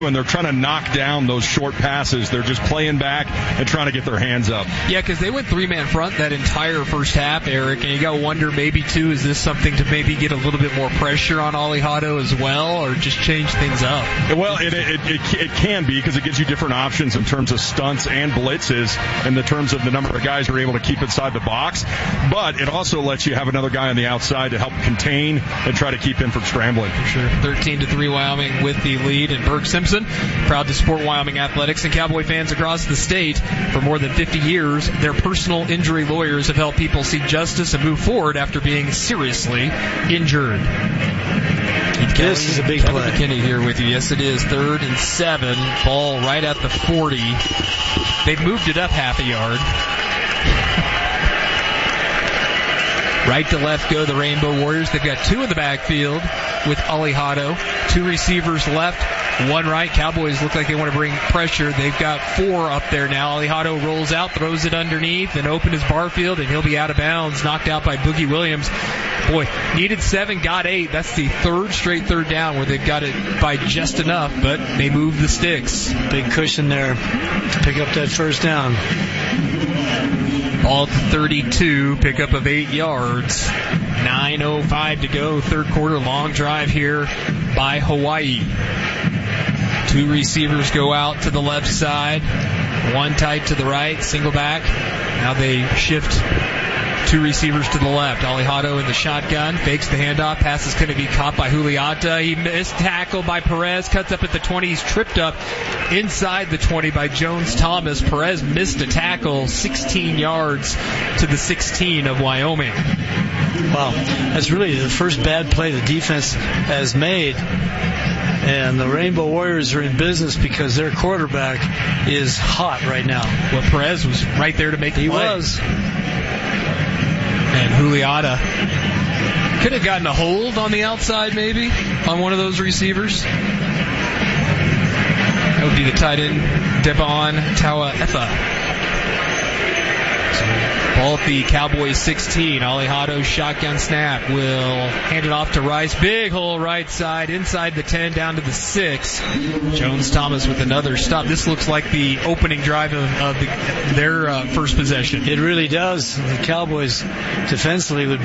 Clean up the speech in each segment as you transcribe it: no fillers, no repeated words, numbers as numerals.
and they're trying to knock down those short passes. They're just playing back and trying to get their hands up. Yeah, because they went three-man front that entire first half, Eric, and you got to wonder maybe, too, is this something to maybe get a little bit more pressure on Alejado as well, or just change things up? Well, it can be, because it gives you different options in terms of stunts and blitzes in the terms of the number of guys who are able to keep inside the box, but it also lets you have another guy on the outside to help contain and try to keep him from scrambling. For sure. 13-3 Wyoming with the lead, and Berg Simpson, proud to support Wyoming athletics and Cowboy fans across the state. For more than 50 years, their personal injury lawyers have helped people see justice and move forward after being seriously injured. This is a big Kevin play. McKinney here with you. Yes, it is. 3rd and 7. Ball right at the 40. They've moved it up half a yard. Right to left go the Rainbow Warriors. They've got 2 in the backfield with Alejado. 2 receivers left, 1 right. Cowboys look like they want to bring pressure. They've got 4 up there now. Alejado rolls out, throws it underneath, and open is Barfield, and he'll be out of bounds, knocked out by Boogie Williams. Boy, needed 7, got 8. That's the 3rd straight 3rd down where they've got it by just enough, but they move the sticks. Big cushion there to pick up that first down. Ball to 32, pickup of 8 yards. 9:05 to go, 3rd quarter. Long drive here by Hawaii. 2 receivers go out to the left side, 1 tight to the right, single back. Now they shift 2 receivers to the left. Alejado in the shotgun, fakes the handoff. Pass is going to be caught by Juliata. He missed tackle by Perez. Cuts up at the 20. He's tripped up inside the 20 by Jones Thomas. Perez missed a tackle 16 yards to the 16 of Wyoming. Wow, that's really the first bad play the defense has made. And the Rainbow Warriors are in business because their quarterback is hot right now. Well, Perez was right there to make the play. He was. And Juliata could have gotten a hold on the outside, maybe, on one of those receivers. That would be the tight end, Devon Tauaefa. Ball at the Cowboys 16. Alejado shotgun snap. Will hand it off to Rice. Big hole right side, inside the 10, down to the 6. Jones Thomas with another stop. This looks like the opening drive of their first possession. It really does. The Cowboys defensively it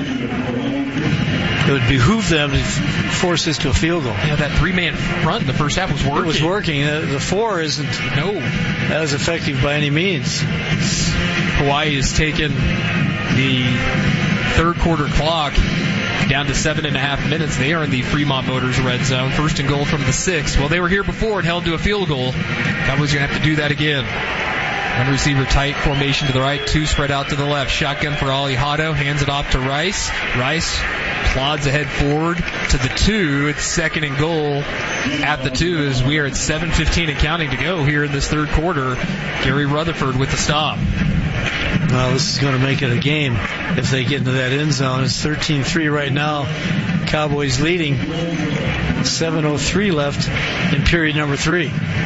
would behoove them to force this to a field goal. Yeah, that 3-man front in the first half was working. It was working. The 4 isn't as effective by any means. Hawaii has taken the 3rd quarter clock down to 7.5 minutes. They are in the Fremont Motors red zone. 1st and goal from the 6. Well, they were here before and held to a field goal. Cowboys are going to have to do that again. 1 receiver tight formation to the right, 2 spread out to the left. Shotgun for Alejado, hands it off to Rice. Rice plods ahead forward to the 2. It's 2nd and goal at the 2 as we are at 7:15 and counting to go here in this 3rd quarter. Gary Rutherford with the stop. Well, this is going to make it a game if they get into that end zone. It's 13-3 right now. Cowboys leading. 7:03 left in period number 3.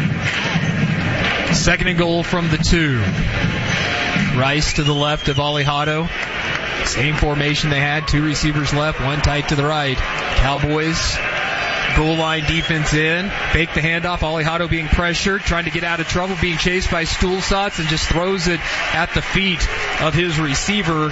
2nd and goal from the 2. Rice to the left of Alejado. Same formation they had. 2 receivers left, 1 tight to the right. Cowboys goal line defense in. Fake the handoff. Alejado being pressured, trying to get out of trouble, being chased by Stulsatz, and just throws it at the feet of his receiver.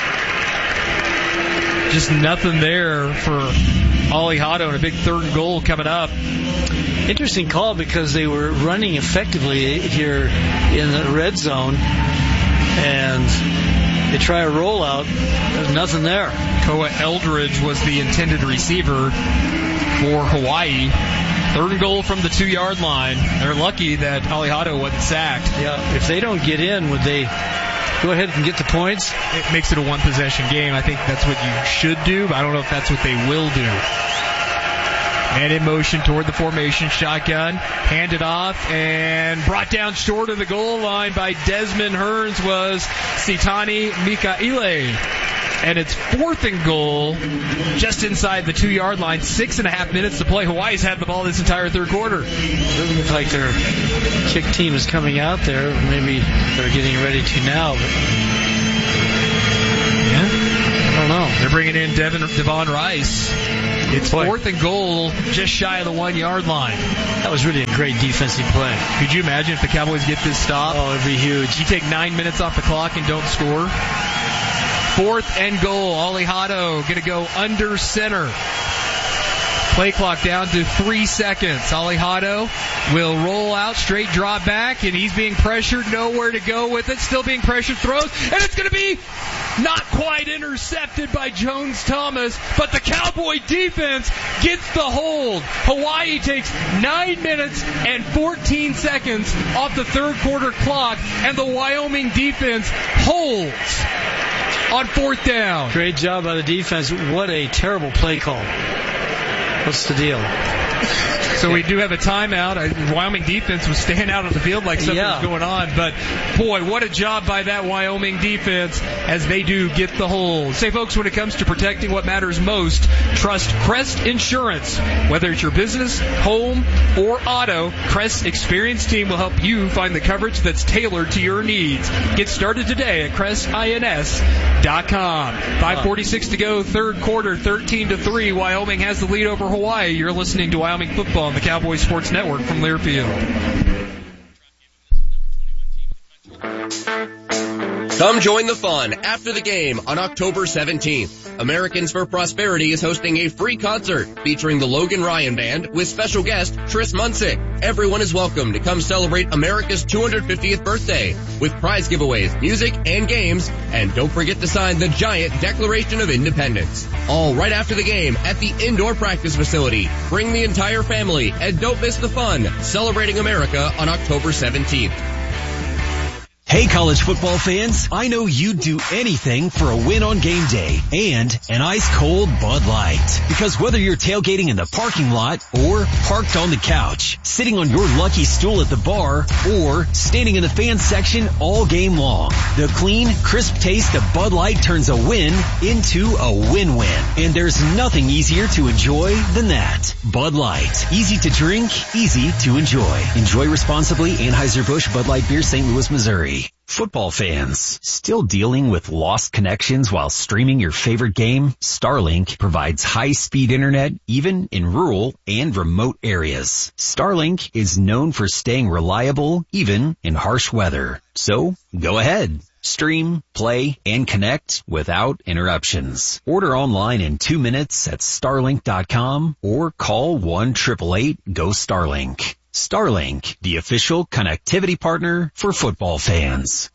Just nothing there for Alejado, and a big 3rd and goal coming up. Interesting call because they were running effectively here in the red zone, and they try a rollout. There's nothing there. Koa Eldridge was the intended receiver for Hawaii. 3rd and goal from the 2-yard line. They're lucky that Alejado wasn't sacked. Yeah, if they don't get in, would they go ahead and get the points? It makes it a 1-possession game. I think that's what you should do, but I don't know if that's what they will do. And in motion toward the formation, shotgun, handed off, and brought down short of the goal line by Desmond Hearns was Sitani Mikaile. And it's 4th and goal just inside the 2-yard line. 6.5 minutes to play. Hawaii's had the ball this entire 3rd quarter. It doesn't look like their kick team is coming out there. Maybe they're getting ready to now. But yeah. don't know. They're bringing in Devon Rice. It's 4th and goal, just shy of the 1 yard line. That was really a great defensive play. Could you imagine if the Cowboys get this stop? Oh, it'd be huge. You take 9 minutes off the clock and don't score. 4th and goal. Ollie Hotto going to go under center. Play clock down to 3 seconds. Ollie Hotto will roll out, straight drop back, and he's being pressured. Nowhere to go with it. Still being pressured. Throws, and it's going to be not quite intercepted by Jones Thomas, but the Cowboy defense gets the hold. Hawaii takes 9 minutes and 14 seconds off the third quarter clock, and the Wyoming defense holds on 4th down. Great job by the defense. What a terrible play call. What's the deal? So we do have a timeout. Wyoming defense was staying out of the field like something was going on. But, boy, what a job by that Wyoming defense as they do get the hold. Say, folks, when it comes to protecting what matters most, trust Crest Insurance. Whether it's your business, home, or auto, Crest's experienced team will help you find the coverage that's tailored to your needs. Get started today at CrestINS.com. 5:46 to go, third quarter, 13-3. Wyoming has the lead over Hawaii. You're listening to Wyoming football on the Cowboys Sports Network from Learfield. Come join the fun after the game on October 17th. Americans for Prosperity is hosting a free concert featuring the Logan Ryan Band with special guest Tris Munsick. Everyone is welcome to come celebrate America's 250th birthday with prize giveaways, music, and games. And don't forget to sign the giant Declaration of Independence. All right after the game at the indoor practice facility. Bring the entire family and don't miss the fun celebrating America on October 17th. Hey college football fans, I know you'd do anything for a win on game day and an ice-cold Bud Light. Because whether you're tailgating in the parking lot or parked on the couch, sitting on your lucky stool at the bar, or standing in the fan section all game long, the clean, crisp taste of Bud Light turns a win into a win-win. And there's nothing easier to enjoy than that. Bud Light. Easy to drink, easy to enjoy. Enjoy responsibly. Anheuser-Busch Bud Light Beer, St. Louis, Missouri. Football fans, still dealing with lost connections while streaming your favorite game? Starlink provides high-speed internet even in rural and remote areas. Starlink is known for staying reliable even in harsh weather. So, go ahead. Stream, play, and connect without interruptions. Order online in 2 minutes at starlink.com or call 1-888-GO-STARLINK. Starlink, the official connectivity partner for football fans.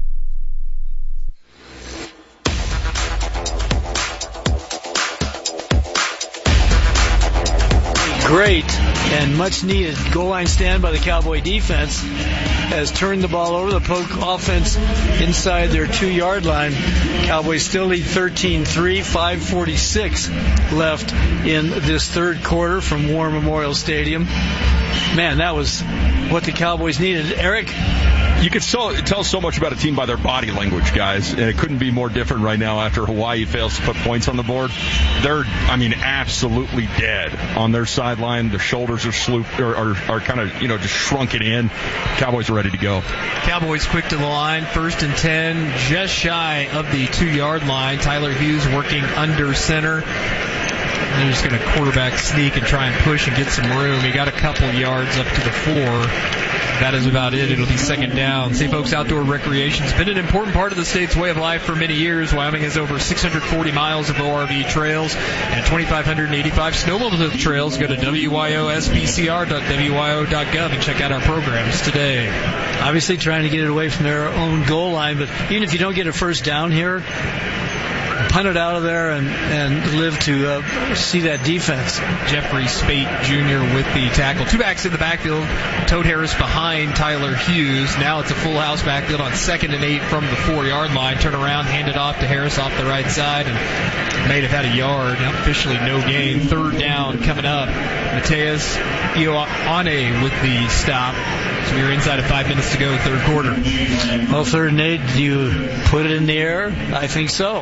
Great and much needed goal line stand by the Cowboy defense has turned the ball over. The Polk offense inside their 2-yard line. Cowboys still lead 13-3, 5:46 left in this third quarter from War Memorial Stadium. Man, that was what the Cowboys needed. Eric? You could tell so much about a team by their body language, guys, and it couldn't be more different right now after Hawaii fails to put points on the board. They're, absolutely dead on their sideline. Their shoulders are kind of, just shrunken in. Cowboys are ready to go. Cowboys quick to the line, 1st and 10, just shy of the 2-yard line. Tyler Hughes working under center. They're just going to quarterback sneak and try and push and get some room. He got a couple yards up to the 4. That is about it. It'll be 2nd down. St. Folks Outdoor Recreation has been an important part of the state's way of life for many years. Wyoming has over 640 miles of ORV trails and 2,585 snowmobile trails. Go to wyospcr.wyo.gov and check out our programs today. Obviously trying to get it away from their own goal line, but even if you don't get a first down here, punt it out of there and live to see that defense. Jeffrey Spate Jr. with the tackle. 2 backs in the backfield. Toad Harris behind Tyler Hughes. Now it's a full house backfield on 2nd and 8 from the 4-yard line. Turn around, hand it off to Harris off the right side, and may have had a yard. Officially no gain. 3rd down coming up. Mateus Ioane with the stop. So we're inside of 5 minutes to go, third quarter. Well, 3rd and 8, do you put it in the air? I think so.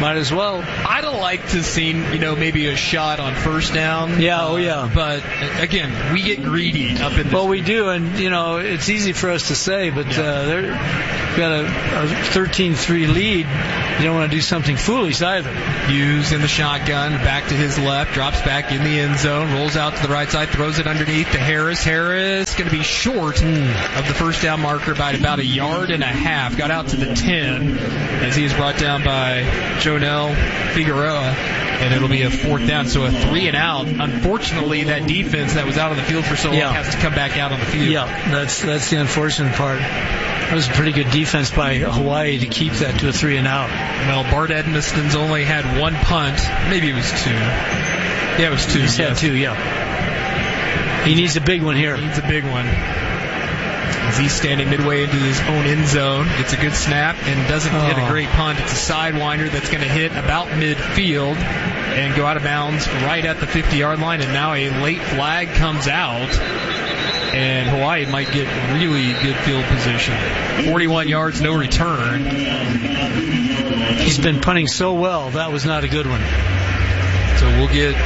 Might as well. I'd have liked to seen, maybe a shot on first down. Yeah, But again, we get greedy up in this. Well, we do, and it's easy for us to say, but they've got a 13-3 lead. You don't want to do something foolish either. Hughes in the shotgun, back to his left, drops back in the end zone, rolls out to the right side, throws it underneath to Harris. Harris going to be short of the first down marker by about 1.5 yards. Got out to the 10 as he is brought down by Jonel Figueroa, and it'll be a 4th down, so a 3 and out. Unfortunately, that defense that was out on the field for so long has to come back out on the field. Yeah, that's the unfortunate part. That was a pretty good defense by Hawaii to keep that to a 3 and out. Well, Bart Edmiston's only had 1 punt. Maybe it was 2. Yeah, it was 2. He's had 2, yeah. He needs a big one here. He needs a big one. As he's standing midway into his own end zone, gets a good snap and doesn't hit a great punt. It's a sidewinder that's going to hit about midfield and go out of bounds right at the 50-yard line, and now a late flag comes out, and Hawaii might get really good field position. 41 yards, no return. He's been punting so well. That was not a good one. So we'll get...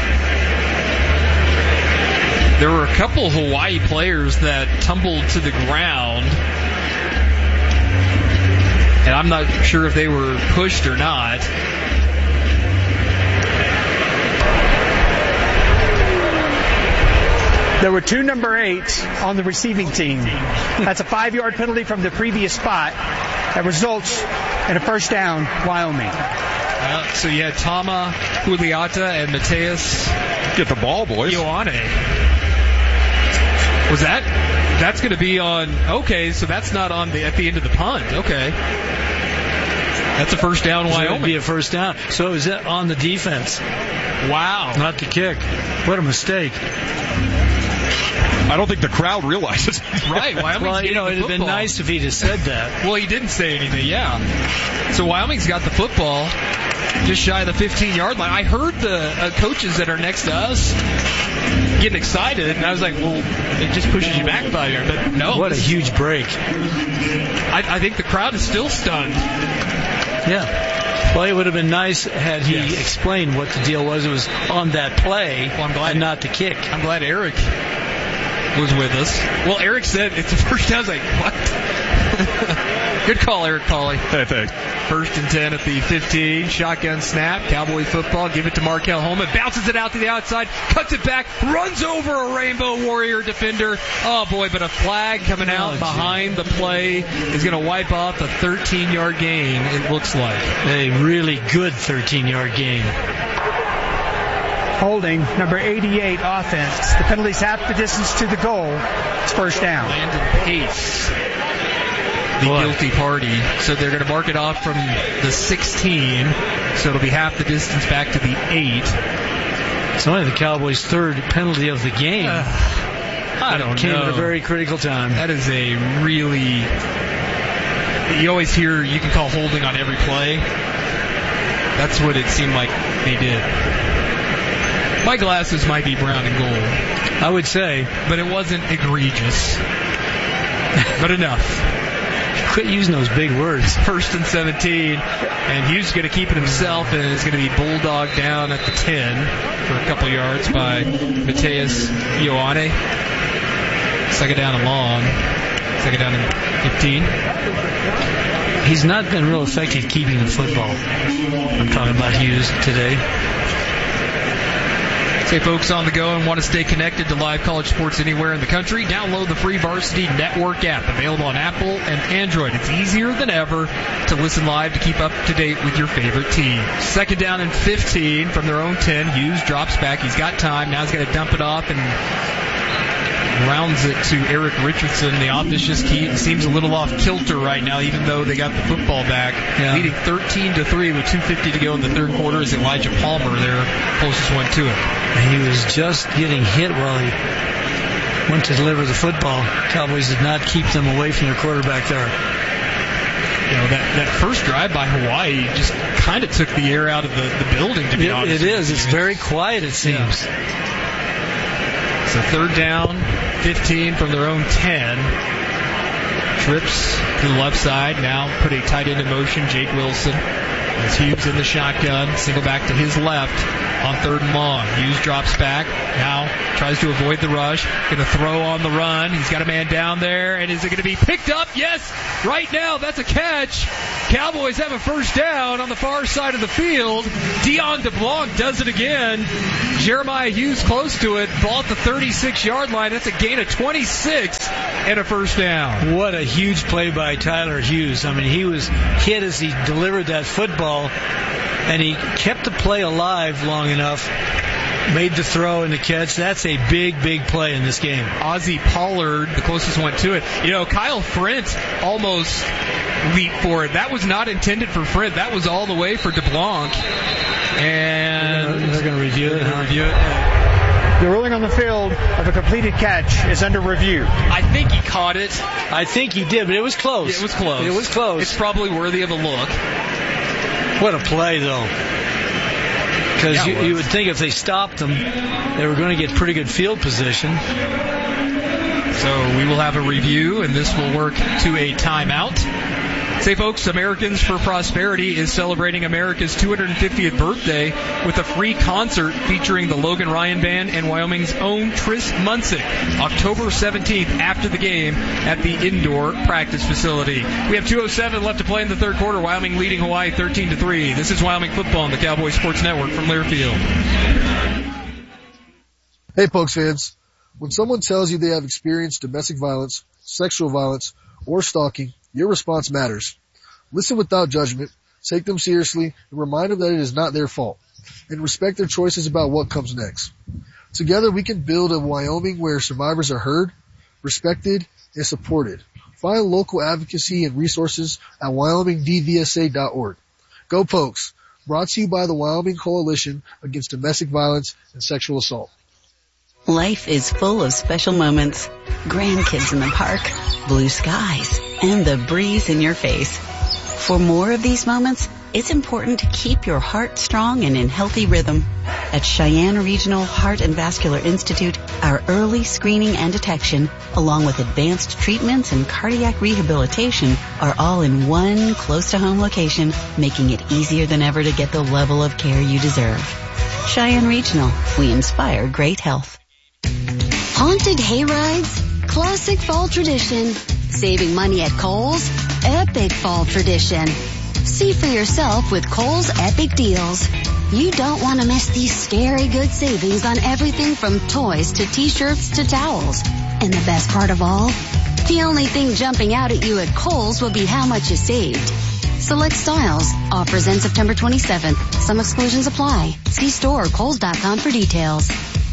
There were a couple Hawaii players that tumbled to the ground, and I'm not sure if they were pushed or not. There were 2 number 8s on the receiving team. That's a 5-yard penalty from the previous spot that results in a first down, Wyoming. So you had Tama Huliata and Mateus. Get the ball, boys. Ioane. Was that's going to be on, okay, so that's not on at the end of the punt. Okay. That's a first down, Wyoming. It would be a first down. So it was on the defense. Wow. Not the kick. What a mistake. I don't think the crowd realizes. Right. Well, it'd have been nice if he'd have said that. Well, he didn't say anything, yeah. So Wyoming's got the football just shy of the 15-yard line. I heard the coaches that are next to us getting excited, and I was like, well, it just pushes you back 5 yards. But no. What a huge break. I think the crowd is still stunned. Yeah. Well, it would have been nice had he explained what the deal was. It was on that play and not the kick. I'm glad Eric was with us. Well, Eric said it's a first down. I was like, what? Good call, Eric Pauley. Hey, thanks. 1st and 10 at the 15. Shotgun snap. Cowboy football. Give it to Markel Holman. Bounces it out to the outside. Cuts it back. Runs over a Rainbow Warrior defender. Oh, boy, but a flag coming out behind the play is going to wipe off a 13-yard gain, it looks like. A really good 13-yard gain. Holding, number 88, offense. The penalty's half the distance to the goal. It's first down. Landon Pace, the guilty party. So they're going to mark it off from the 16. So it'll be half the distance back to the 8. It's only the Cowboys' 3rd penalty of the game. I don't know. Came at a very critical time. That is a really... You always hear you can call holding on every play. That's what it seemed like they did. My glasses might be brown and gold, I would say, but it wasn't egregious. But enough. Quit using those big words. 1st and 17, and Hughes is going to keep it himself, and is going to be bulldog down at the 10 for a couple yards by Mateus Ioane. 2nd down and long. 2nd down and 15. He's not been real effective keeping the football. I'm talking about Hughes today. Hey, folks on the go and want to stay connected to live college sports anywhere in the country? Download the free Varsity Network app, available on Apple and Android. It's easier than ever to listen live to keep up to date with your favorite team. 2nd down and 15 from their own 10. Hughes drops back. He's got time. Now he's going to dump it off and rounds it to Eric Richardson. The offense just seems a little off kilter right now, even though they got the football back. Yeah. Leading 13-3 with 2:50 to go in the 3rd quarter is Elijah Palmer, their closest one to it. He was just getting hit while he went to deliver the football. Cowboys did not keep them away from their quarterback there. That first drive by Hawaii just kind of took the air out of the building, to be honest. It is. It's very quiet, it seems. Yeah. So 3rd down, 15 from their own 10. Trips to the left side. Now put a tight end in motion, Jake Wilson. As Hughes in the shotgun, single back to his left on 3rd and long. Hughes drops back, now tries to avoid the rush, going to throw on the run. He's got a man down there, and is it going to be picked up? Yes, right now, that's a catch. Cowboys have a first down on the far side of the field. Dion DeBlanc does it again. Jeremiah Hughes close to it, ball at the 36-yard line. That's a gain of 26 and a first down. What a huge play by Tyler Hughes. I mean, he was hit as he delivered that football, and he kept the play alive long enough, made the throw and the catch. That's a big, big play in this game. Ozzie Pollard, the closest one to it. You know, Kyle Frint almost leaped for it. That was not intended for Frint. That was all the way for DeBlanc. And they're going to review it. The ruling on the field of a completed catch is under review. I think he caught it. I think he did, but it was close. It was close. It was close. It's probably worthy of a look. What a play, though. Because you would think if they stopped them, they were going to get pretty good field position. So we will have a review, and this will work to a timeout. Say, folks, Americans for Prosperity is celebrating America's 250th birthday with a free concert featuring the Logan Ryan Band and Wyoming's own Tris Munsick, October 17th after the game at the indoor practice facility. We have 2:07 left to play in the third quarter. Wyoming leading Hawaii 13-3. This is Wyoming football on the Cowboys Sports Network from Learfield. Hey, Pokes fans. When someone tells you they have experienced domestic violence, sexual violence, or stalking, your response matters. Listen without judgment, take them seriously, and remind them that it is not their fault, and respect their choices about what comes next. Together we can build a Wyoming where survivors are heard, respected, and supported. Find local advocacy and resources at wyomingdvsa.org. Go Pokes! Brought to you by the Wyoming Coalition Against Domestic Violence and Sexual Assault. Life is full of special moments. Grandkids in the park, blue skies, and the breeze in your face. For more of these moments, it's important to keep your heart strong and in healthy rhythm. At Cheyenne Regional Heart and Vascular Institute, our early screening and detection, along with advanced treatments and cardiac rehabilitation, are all in one close-to-home location, making it easier than ever to get the level of care you deserve. Cheyenne Regional, we inspire great health. Haunted hay rides, classic fall tradition. Saving money at Kohl's, epic fall tradition. See for yourself with Kohl's Epic Deals. You don't want to miss these scary good savings on everything from toys to t-shirts to towels. And the best part of all, the only thing jumping out at you at Kohl's will be how much you saved. Select styles. Offers end September 27th. Some exclusions apply. See store or Kohls.com for details.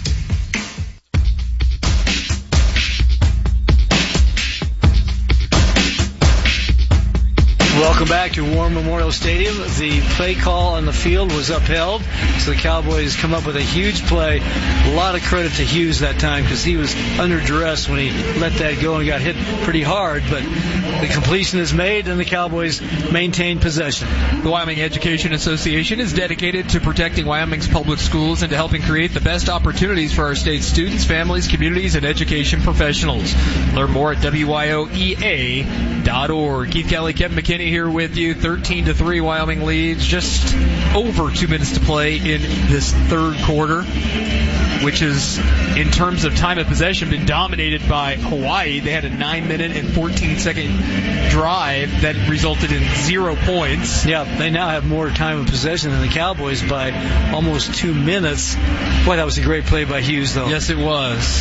Welcome back to War Memorial Stadium. The play call on the field was upheld, so the Cowboys come up with a huge play. A lot of credit to Hughes that time because he was under duress when he let that go and got hit pretty hard, but the completion is made and the Cowboys maintain possession. The Wyoming Education Association is dedicated to protecting Wyoming's public schools and to helping create the best opportunities for our state's students, families, communities, and education professionals. Learn more at WYOEA.org. Keith Kelly, Kevin McKinney here with you. 13-3 Wyoming leads. Just over 2 minutes to play in this third quarter, which is, in terms of time of possession, been dominated by Hawaii. They had a 9-minute and 14-second drive that resulted in 0 points. Yeah, they now have more time of possession than the Cowboys by almost 2 minutes. Boy, that was a great play by Hughes, though. Yes, it was.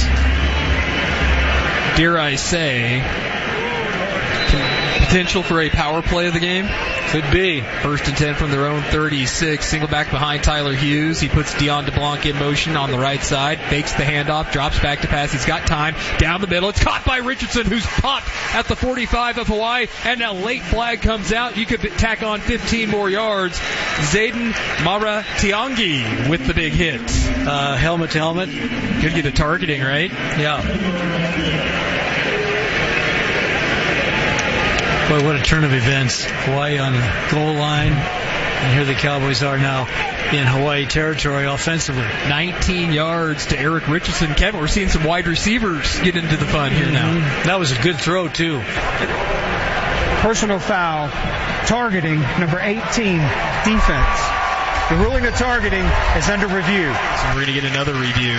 Dare I say, potential for a power play of the game? Could be. 1st and 10 from their own 36. Single back behind Tyler Hughes. He puts Dion DeBlanc in motion on the right side. Fakes the handoff. Drops back to pass. He's got time. Down the middle. It's caught by Richardson, who's popped at the 45 of Hawaii. And a late flag comes out. You could tack on 15 more yards. Zayden Maratiangi with the big hit. Helmet to helmet. Could get the targeting, right? Yeah. Boy, what a turn of events. Hawaii on the goal line, and here the Cowboys are now in Hawaii territory offensively. 19 yards to Eric Richardson. Kevin, we're seeing some wide receivers get into the fun here now. That was a good throw, too. personal foul, targeting number 18 defense. The ruling of targeting is under review. So we're going to get another review.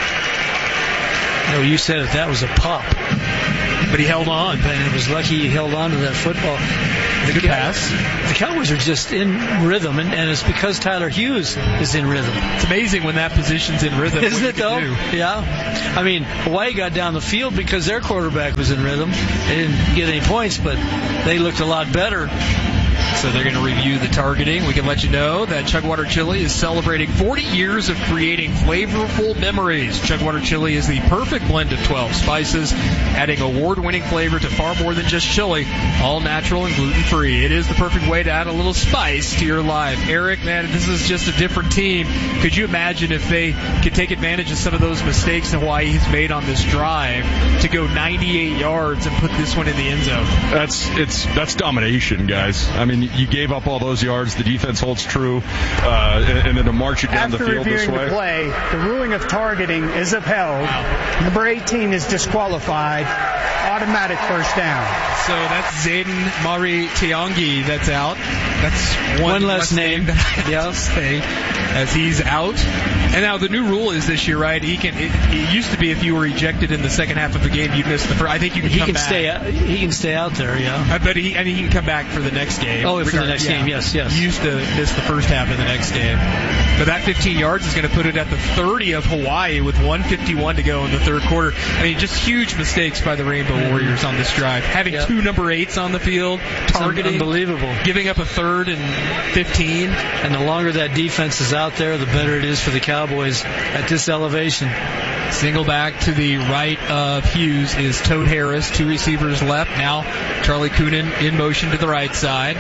No, you said that was a pop. But he held on. And it was lucky he held on to that football. Good pass. The Cowboys are just in rhythm, and it's because Tyler Hughes is in rhythm. It's amazing when that position's in rhythm. Isn't it, though? Yeah. I mean, Hawaii got down the field because their quarterback was in rhythm. They didn't get any points, but they looked a lot better. So they're going to review the targeting. We can let you know that Chugwater Chili is celebrating 40 years of creating flavorful memories. Chugwater Chili is the perfect blend of 12 spices, adding award-winning flavor to far more than just chili, all natural and gluten-free. It is the perfect way to add a little spice to your life. Eric, man, this is just a different team. Could you imagine if they could take advantage of some of those mistakes Hawaii's made on this drive to go 98 yards and put this one in the end zone? That's domination, guys. I mean, you gave up all those yards. The defense holds true, and then to march it down the field this way. After reviewing the play, the ruling of targeting is upheld. Wow. Number 18 is disqualified. Automatic first down. So that's Zayden Mari Tiangi that's out. That's one less name that I have to say as he's out. And now the new rule is this year, right? It used to be if you were ejected in the second half of a game, you'd miss the first. I think you can come back. He can stay out there, yeah. But he can come back for the next game. Oh, for the next game, yes. He used to miss the first half of the next game. But that 15 yards is going to put it at the 30 of Hawaii with 1:51 to go in the third quarter. I mean, just huge mistakes by the Rainbow Warriors on this drive. Having two number 8s on the field, targeting, unbelievable. Giving up a 3rd and 15. And the longer that defense is out there, the better it is for the Cowboys at this elevation. Single back to the right of Hughes is Toad Harris. 2 receivers left. Now Charlie Coonan in motion to the right side.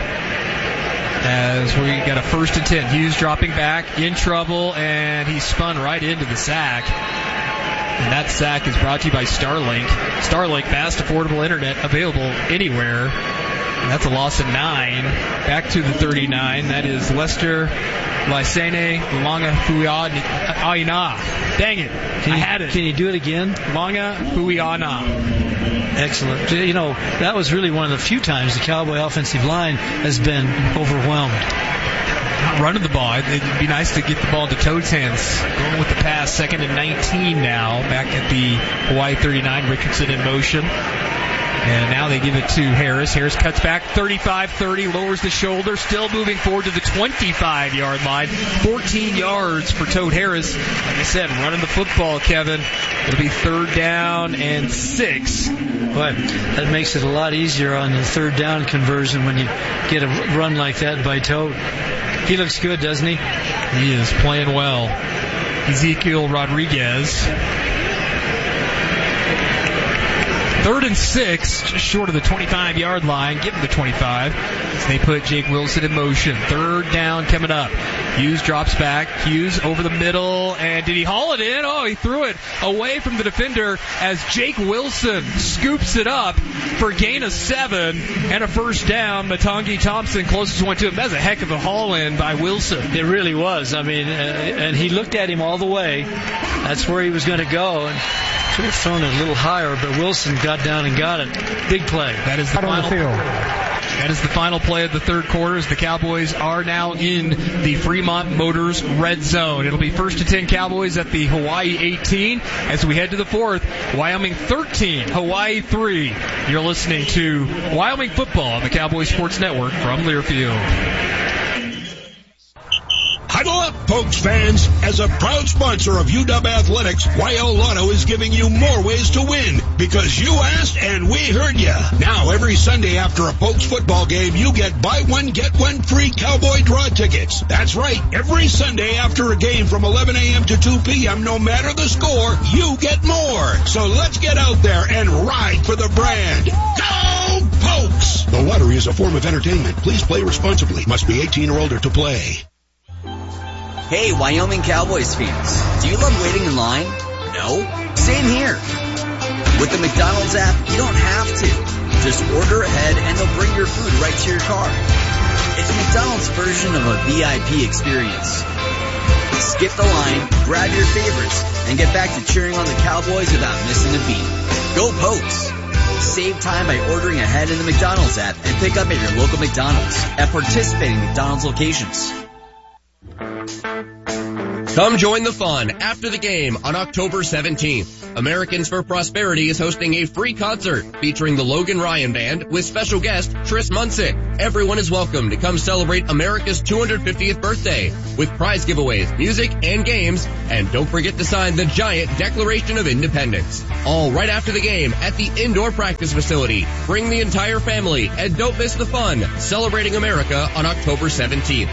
As we got a 1st and 10. Hughes dropping back, in trouble, and he spun right into the sack. And that sack is brought to you by Starlink. Starlink, fast, affordable internet available anywhere. And that's a loss of 9. Back to the 39. That is Lester Lysene Longa Huiana. Dang it. I had it. Can you do it again? Longa Huiana. Excellent. You know, that was really one of the few times the Cowboy offensive line has been overwhelmed. Not running the ball. It'd be nice to get the ball to Toad's hands. Going with the pass, 2nd and 19 now. Back at the Hawaii 39. Richardson in motion. And now they give it to Harris. Harris cuts back 35-30, lowers the shoulder, still moving forward to the 25-yard line. 14 yards for Toad Harris. Like I said, running the football, Kevin. It'll be 3rd down and 6. But that makes it a lot easier on the 3rd down conversion when you get a run like that by Toad. He looks good, doesn't he? He is playing well. Ezekiel Rodriguez. 3rd and 6, just short of the 25-yard line. Give him the 25. As they put Jake Wilson in motion. 3rd down coming up. Hughes drops back. Hughes over the middle. And did he haul it in? Oh, he threw it away from the defender as Jake Wilson scoops it up for a gain of 7 and a 1st down. Matangi Thompson closest one to him. That's a heck of a haul in by Wilson. It really was. I mean, and he looked at him all the way. That's where he was going to go. And should have thrown it a little higher, but Wilson got down and got it. Big play. That is the final. That is the final play of the third quarter as the Cowboys are now in the Fremont Motors red zone. It'll be 1st and 10 Cowboys at the Hawaii 18 as we head to the 4th. Wyoming 13, Hawaii 3. You're listening to Wyoming football on the Cowboys Sports Network from Learfield. Huddle up, Pokes fans. As a proud sponsor of UW Athletics, YL Lotto is giving you more ways to win because you asked and we heard you. Now, every Sunday after a Pokes football game, you get buy one, get one free Cowboy draw tickets. That's right. Every Sunday after a game from 11 a.m. to 2 p.m., no matter the score, you get more. So let's get out there and ride for the brand. Go Pokes! The lottery is a form of entertainment. Please play responsibly. Must be 18 or older to play. Hey, Wyoming Cowboys fans, do you love waiting in line? No? Same here. With the McDonald's app, you don't have to. Just order ahead and they'll bring your food right to your car. It's McDonald's version of a VIP experience. Skip the line, grab your favorites, and get back to cheering on the Cowboys without missing a beat. Go Pokes! Save time by ordering ahead in the McDonald's app and pick up at your local McDonald's at participating McDonald's locations. Come join the fun after the game on October 17th. Americans for Prosperity is hosting a free concert featuring the Logan Ryan Band with special guest Tris Munsick. Everyone is welcome to come celebrate America's 250th birthday with prize giveaways, music, and games. And don't forget to sign the giant Declaration of Independence. All right after the game at the indoor practice facility. Bring the entire family and don't miss the fun celebrating America on October 17th.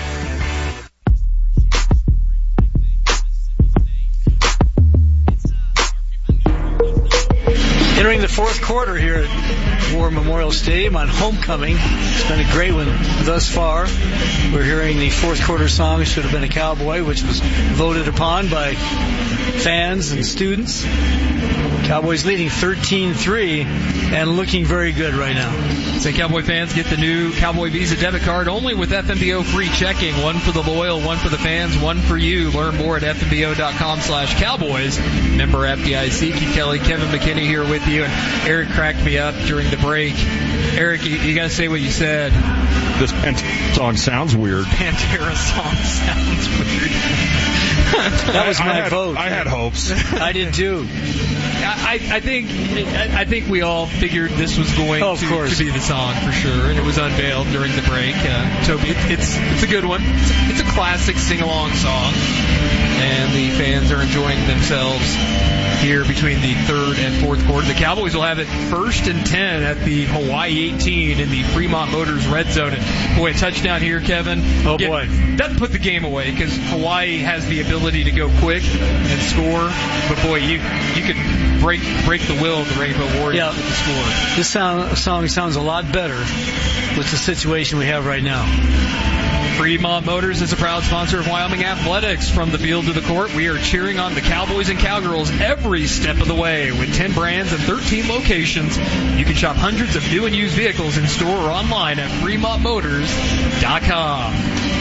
Entering the fourth quarter here at War Memorial Stadium on homecoming. It's been a great one thus far. We're hearing the fourth quarter song, Should Have Been a Cowboy, which was voted upon by fans and students. Cowboys leading 13-3 and looking very good right now. Say Cowboy fans, get the new Cowboy Visa debit card only with FNBO free checking. One for the loyal, one for the fans, one for you. Learn more at FNBO.com/Cowboys. Member FDIC. Keith Kelly, Kevin McKinney here with you. And Eric cracked me up during the break. Eric, you got to say what you said. This Pantera song sounds weird. Pantera song sounds weird. That was my vote. I had hopes. I did too. I think we all figured this was going to be the song for sure, and it was unveiled during the break. Toby, it's a good one. It's a classic sing-along song, and the fans are enjoying themselves here between the third and fourth quarter. The Cowboys will have it 1st and 10 at the Hawaii 18 in the Fremont Motors red zone. And boy, a touchdown here, Kevin. Oh, boy. Doesn't put the game away because Hawaii has the ability to go quick and score. But, boy, you could break the will of the Rainbow Warriors with the score. This song sounds a lot better with the situation we have right now. Fremont Motors is a proud sponsor of Wyoming Athletics. From the field to the court, we are cheering on the Cowboys and Cowgirls every step of the way. With 10 brands and 13 locations, you can shop hundreds of new and used vehicles in store or online at FremontMotors.com.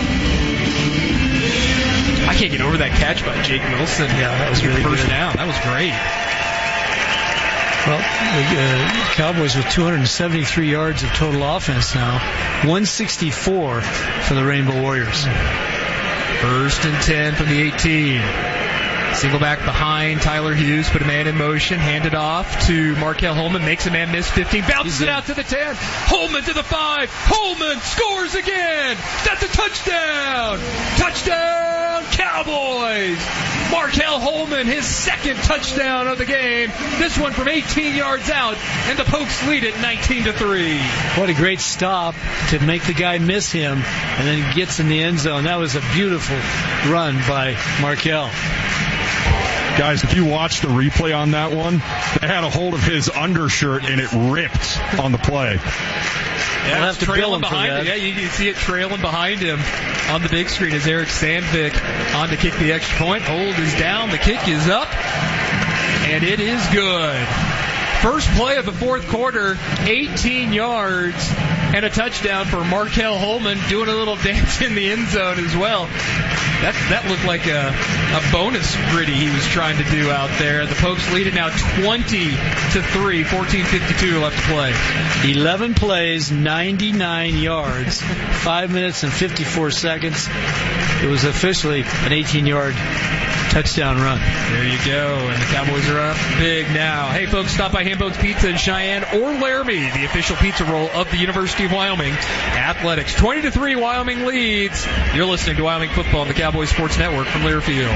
I can't get over that catch by Jake Wilson. Yeah, that was really first good. down. That was great. Well, the Cowboys with 273 yards of total offense now. 164 for the Rainbow Warriors. 1st and 10 from the 18. Single back behind Tyler Hughes, put a man in motion, hand it off to Markel Holman, makes a man miss 15, bounces it out to the 10, Holman to the 5, Holman scores again! That's a touchdown! Touchdown Cowboys! Markel Holman, his second touchdown of the game, this one from 18 yards out, and the Pokes lead it 19-3. What a great stop to make the guy miss him, and then gets in the end zone. That was a beautiful run by Markel. Guys, if you watch the replay on that one, they had a hold of his undershirt and it ripped on the play. Yeah, I'll have to trailing bill him behind for that. him. Yeah, you can see it trailing behind him on the big screen as Eric Sandvik on to kick the extra point. Hold is down, the kick is up, and it is good. First play of the fourth quarter, 18 yards and a touchdown for Markel Holman, doing a little dance in the end zone as well. That looked like a bonus gritty he was trying to do out there. The Pokes lead it now 20-3, 14:52 left to play. 11 plays, 99 yards, 5 minutes and 54 seconds. It was officially an 18-yard touchdown run. There you go, and the Cowboys are up big now. Hey, folks, stop by Hambones Pizza in Cheyenne or Laramie, the official pizza roll of the University of Wyoming Athletics. 20-3, Wyoming leads. You're listening to Wyoming Football on the Cowboys Sports Network from Learfield.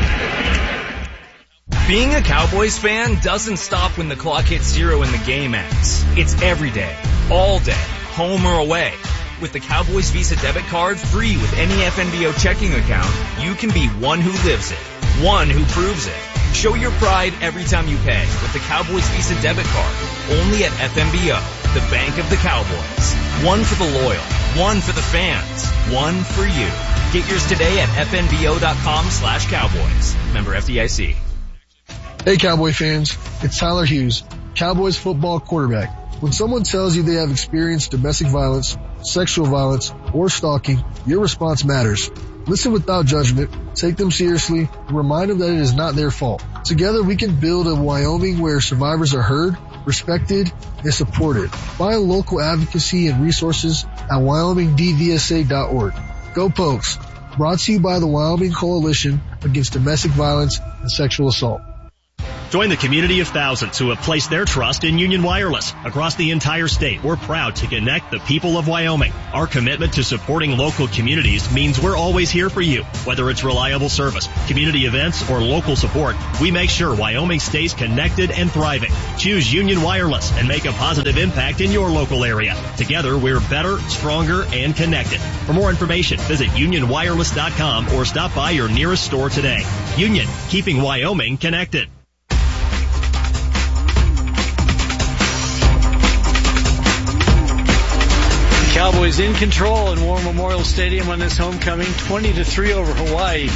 Being a Cowboys fan doesn't stop when the clock hits 0 and the game ends. It's every day, all day, home or away. With the Cowboys Visa debit card, free with any FNBO checking account, you can be one who lives it, one who proves it. Show your pride every time you pay with the Cowboys Visa debit card, only at FNBO, the bank of the Cowboys. One for the loyal, one for the fans, one for you. Get yours today at FNBO.com/Cowboys. Member FDIC. Hey Cowboy fans, it's Tyler Hughes, Cowboys football quarterback. When someone tells you they have experienced domestic violence, sexual violence, or stalking, your response matters. Listen without judgment, take them seriously, and remind them that it is not their fault. Together we can build a Wyoming where survivors are heard, respected, and supported. Find local advocacy and resources at WyomingDVSA.org. Go Pokes! Brought to you by the Wyoming Coalition Against Domestic Violence and Sexual Assault. Join the community of thousands who have placed their trust in Union Wireless. Across the entire state, we're proud to connect the people of Wyoming. Our commitment to supporting local communities means we're always here for you. Whether it's reliable service, community events, or local support, we make sure Wyoming stays connected and thriving. Choose Union Wireless and make a positive impact in your local area. Together, we're better, stronger, and connected. For more information, visit unionwireless.com or stop by your nearest store today. Union, keeping Wyoming connected. Cowboys in control in War Memorial Stadium on this homecoming, 20-3 over Hawaii.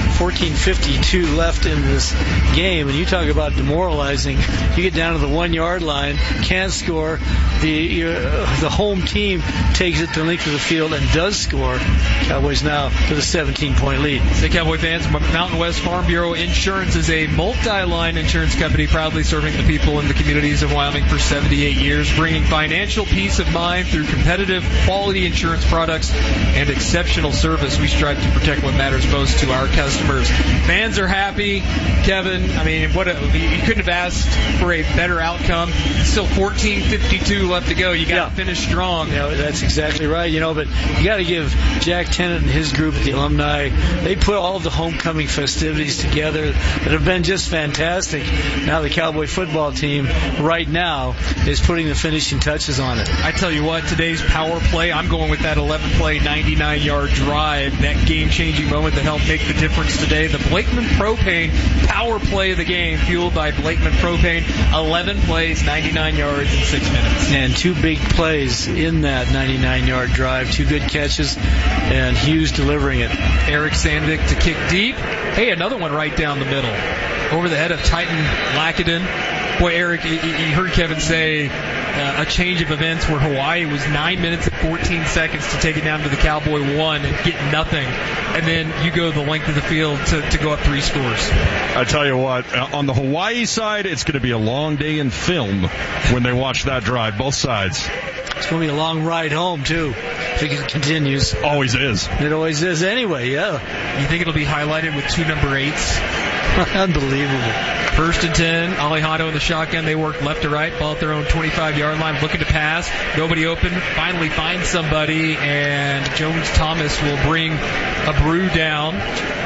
14:52 left in this game, and you talk about demoralizing. You get down to the 1 yard line, can't score. The home team takes it to the length of the field and does score. Cowboys now with a 17-point lead. The Cowboy fans, Mountain West Farm Bureau Insurance is a multi-line insurance company proudly serving the people in the communities of Wyoming for 78 years, bringing financial peace of mind through competitive quality insurance products and exceptional service. We strive to protect what matters most to our customers. Fans are happy. Kevin, I mean, you couldn't have asked for a better outcome. Still 14:52 left to go. You got to finish strong. Yeah, that's exactly right. But you got to give Jack Tennant and his group, the alumni, they put all of the homecoming festivities together that have been just fantastic. Now the Cowboy football team right now is putting the finishing touches on it. I tell you what, today's power play, I'm going with that 11-play, 99-yard drive, that game-changing moment that helped make the difference today. The Blakeman Propane power play of the game, fueled by Blakeman Propane. 11 plays, 99 yards in 6 minutes. And two big plays in that 99-yard drive. Two good catches, and Hughes delivering it. Eric Sandvik to kick deep. Hey, another one right down the middle. Over the head of Titan Lackadon. Boy, Eric, you heard Kevin say a change of events where Hawaii was 9 minutes and 14 seconds to take it down to the Cowboy 1 and get nothing. And then you go the length of the field to go up 3 scores. I tell you what, on the Hawaii side, it's going to be a long day in film when they watch that drive, both sides. It's going to be a long ride home, too, if it continues. Always is. It always is anyway, yeah. You think it'll be highlighted with 2 number 8s? Unbelievable. 1st and 10, Alejandro in the shotgun. They work left to right, ball at their own 25-yard line, looking to pass. Nobody open. Finally finds somebody, and Jones Thomas will bring Abreu down.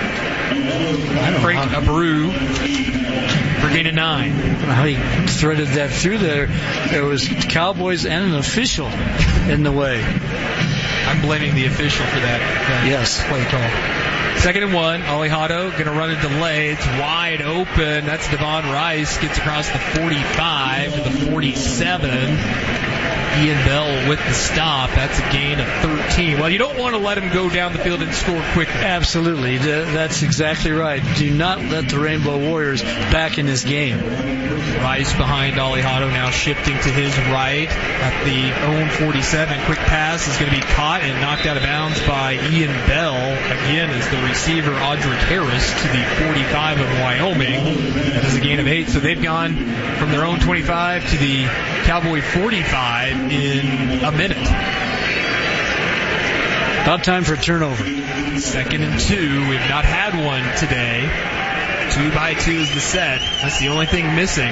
Frank Abreu for gain of 9. How he threaded that through there. There was Cowboys and an official in the way. I'm blaming the official for that yes. Play call. 2nd and 1. Alejandro going to run a delay. It's wide open. That's Devon Rice. Gets across the 45 to the 47. Ian Bell with the stop. That's a gain of 13. Well, you don't want to let him go down the field and score quickly. Absolutely. That's exactly right. Do not let the Rainbow Warriors back in this game. Rice behind Alejandro, now shifting to his right at the own 47. Quick pass is going to be caught and knocked out of bounds by Ian Bell. Again, is the receiver Audric Harris to the 45 of Wyoming. That is a gain of 8. So they've gone from their own 25 to the Cowboy 45 in a minute. About time for a turnover. 2nd and 2. We've not had one today. 2x2 is the set. That's the only thing missing.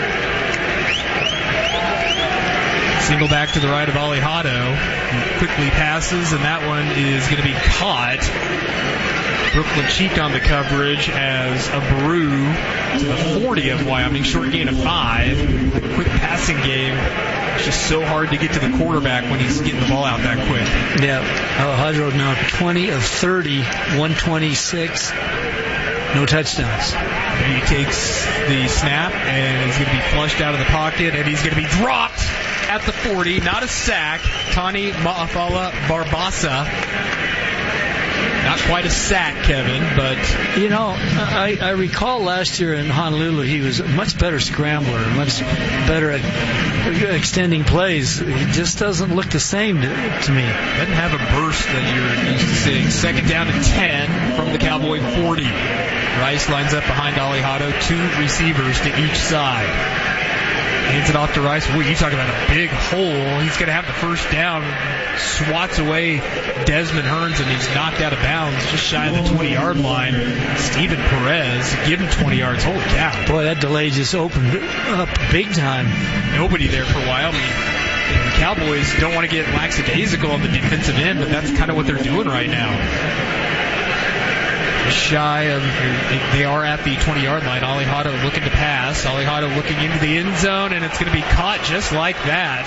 Single back to the right of Alejandro. He quickly passes, and that one is going to be caught. Brooklyn Cheek on the coverage as Abreu to the 40 of Wyoming. Short gain of 5. Quick passing game. It's just so hard to get to the quarterback when he's getting the ball out that quick. Yeah, Alejandro now 20 of 30, 126. No touchdowns. And he takes the snap, and he's going to be flushed out of the pocket, and he's going to be dropped at the 40. Not a sack. Tani Ma'afala Barbasa. Not quite a sack, Kevin, but... I recall last year in Honolulu, he was a much better scrambler, much better at extending plays. He just doesn't look the same to me. Doesn't have a burst that you're used to seeing. 2nd down to 10 from the Cowboy 40. Rice lines up behind Alejandro, 2 receivers to each side. Hands it off to Rice. Ooh, you talk about a big hole. He's going to have the first down. Swats away Desmond Hearns, and he's knocked out of bounds just shy of the 20-yard line. Steven Perez, give him 20 yards. Holy cow. Boy, that delay just opened up big time. Nobody there for Wyoming. The Cowboys don't want to get lackadaisical on the defensive end, but that's kind of what they're doing right now. Shy of, they are at the 20-yard line. Alejado looking to pass. Alejado looking into the end zone, and it's going to be caught just like that.